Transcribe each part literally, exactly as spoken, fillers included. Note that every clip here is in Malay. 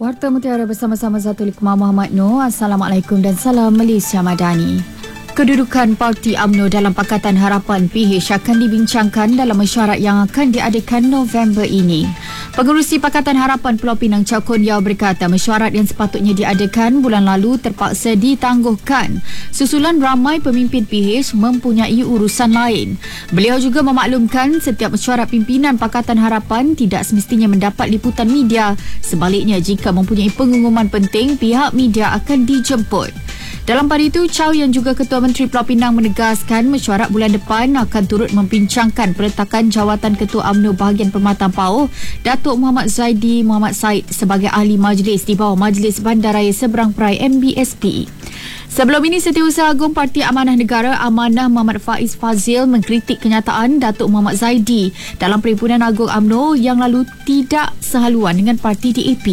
Warta Mutiara bersama-sama Zatul Iqmah Muhammad Noor. Assalamualaikum dan salam Malaysia Madani. Kedudukan Parti U M N O dalam Pakatan Harapan P H akan dibincangkan dalam mesyuarat yang akan diadakan November ini. Pengerusi Pakatan Harapan Pulau Pinang Chow Kon Yeow berkata mesyuarat yang sepatutnya diadakan bulan lalu terpaksa ditangguhkan susulan ramai pemimpin P H mempunyai urusan lain. Beliau juga memaklumkan setiap mesyuarat pimpinan Pakatan Harapan tidak semestinya mendapat liputan media. Sebaliknya, jika mempunyai pengumuman penting, pihak media akan dijemput. Dalam pada itu, Chow yang juga Ketua Menteri Pulau Pinang menegaskan mesyuarat bulan depan akan turut membincangkan peletakan jawatan Ketua U M N O bahagian Perkhidmatan PAUH Datuk Muhammad Zaidi Muhammad Said sebagai ahli majlis di bawah Majlis Bandaraya Seberang Perai M B S P. Sebelum ini, Setiausaha Agung Parti Amanah Negara Amanah Muhammad Faiz Fazil mengkritik kenyataan Datuk Muhammad Zaidi dalam Perhimpunan Agung U M N O yang lalu tidak sehaluan dengan parti D A P.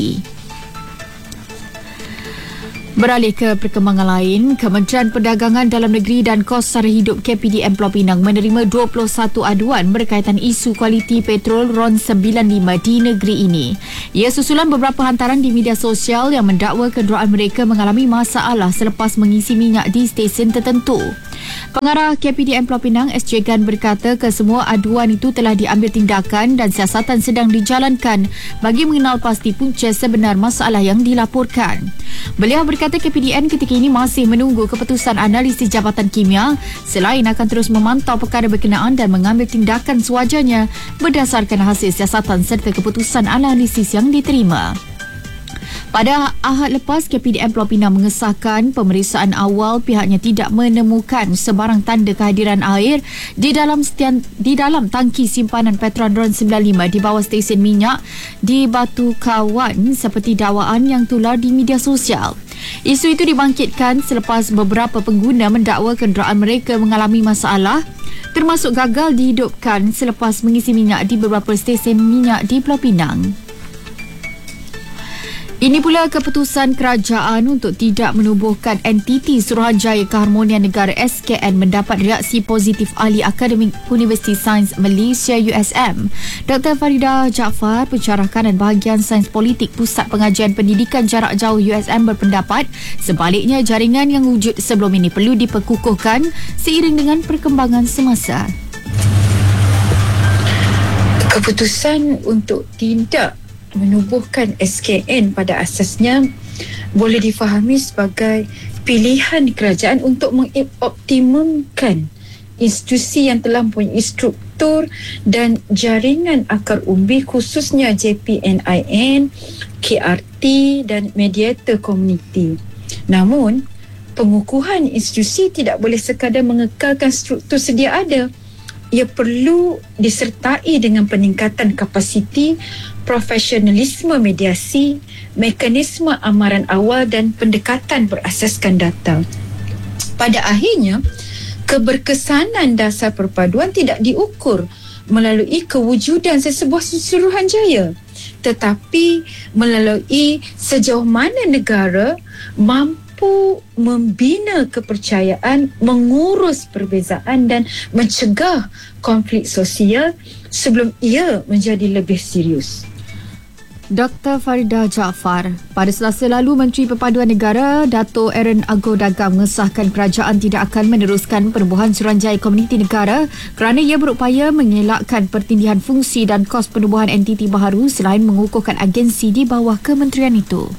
Beralih ke perkembangan lain, Kementerian Perdagangan Dalam Negeri dan Kos Sara Hidup K P D M Pulau Pinang menerima dua puluh satu aduan berkaitan isu kualiti petrol R O N sembilan puluh lima di negeri ini. Ia susulan beberapa hantaran di media sosial yang mendakwa kenderaan mereka mengalami masalah selepas mengisi minyak di stesen tertentu. Pengarah K P D M Pulau Pinang S J Gan berkata kesemua aduan itu telah diambil tindakan dan siasatan sedang dijalankan bagi mengenal pasti punca sebenar masalah yang dilaporkan. Beliau berkata K P D N ketika ini masih menunggu keputusan analisis Jabatan Kimia selain akan terus memantau perkara berkenaan dan mengambil tindakan sewajarnya berdasarkan hasil siasatan serta keputusan analisis yang diterima. Pada Ahad lepas, K P D M Pulau Pinang mengesahkan pemeriksaan awal pihaknya tidak menemukan sebarang tanda kehadiran air di dalam setian, di dalam tangki simpanan petrol R O N sembilan puluh lima di bawah stesen minyak di Batu Kawan seperti dakwaan yang tular di media sosial. Isu itu dibangkitkan selepas beberapa pengguna mendakwa kenderaan mereka mengalami masalah termasuk gagal dihidupkan selepas mengisi minyak di beberapa stesen minyak di Pulau Pinang. Ini pula keputusan kerajaan untuk tidak menubuhkan entiti Suruhanjaya Keharmonian Negara S K N mendapat reaksi positif ahli akademik Universiti Sains Malaysia U S M. Doktor Farida Jaafar, pensyarah kanan bahagian Sains Politik Pusat Pengajian Pendidikan Jarak Jauh U S M berpendapat sebaliknya jaringan yang wujud sebelum ini perlu diperkukuhkan seiring dengan perkembangan semasa. Keputusan untuk tidak menubuhkan S K N pada asasnya boleh difahami sebagai pilihan kerajaan untuk mengoptimumkan institusi yang telah mempunyai struktur dan jaringan akar umbi khususnya J P N I N, K R T dan mediator komuniti. Namun, pengukuhan institusi tidak boleh sekadar mengekalkan struktur sedia ada. Ia perlu disertai dengan peningkatan kapasiti, profesionalisme mediasi, mekanisme amaran awal dan pendekatan berasaskan data. Pada akhirnya, keberkesanan dasar perpaduan tidak diukur melalui kewujudan sesebuah Suruhanjaya, tetapi melalui sejauh mana negara mampu membina kepercayaan, mengurus perbezaan dan mencegah konflik sosial sebelum ia menjadi lebih serius. Doktor Farida Jaafar. Pada Selasa lalu, Menteri Perpaduan Negara Dato' Aaron Ago Dagang mengesahkan kerajaan tidak akan meneruskan penubuhan Suruhanjaya Komuniti Negara kerana ia berupaya mengelakkan pertindihan fungsi dan kos penubuhan entiti baharu selain mengukuhkan agensi di bawah kementerian itu.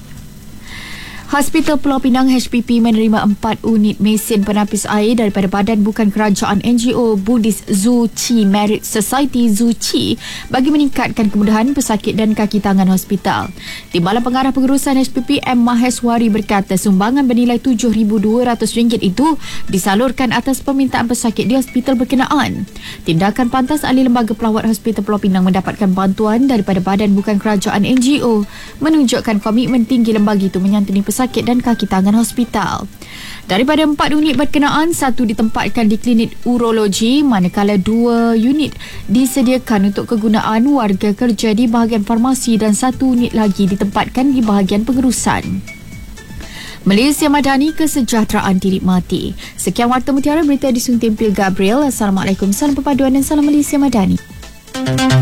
Hospital Pulau Pinang H P P menerima empat unit mesin penapis air daripada Badan Bukan Kerajaan N G O Buddhist Tzu Chi Merit Society Tzu Chi bagi meningkatkan kemudahan pesakit dan kaki tangan hospital. Timbalan Pengarah Pengurusan H P P M Maheswari berkata sumbangan bernilai tujuh ribu dua ratus ringgit itu disalurkan atas permintaan pesakit di hospital berkenaan. Tindakan pantas ahli Lembaga Pelawat Hospital Pulau Pinang mendapatkan bantuan daripada Badan Bukan Kerajaan N G O menunjukkan komitmen tinggi lembaga itu menyantuni pesakit sakit dan kaki tangan hospital. Daripada empat unit berkenaan, satu ditempatkan di klinik urologi manakala dua unit disediakan untuk kegunaan warga kerja di bahagian farmasi dan satu unit lagi ditempatkan di bahagian pengurusan. Malaysia Madani, kesejahteraan dinikmati. Sekian Warta Mutiara, berita disunting Pil Gabriel. Assalamualaikum, salam perpaduan dan salam Malaysia Madani.